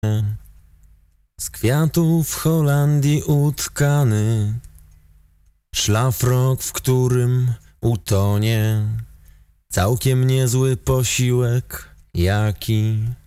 Z kwiatów Holandii utkany, szlafrok, w którym utonie całkiem niezły posiłek, jaki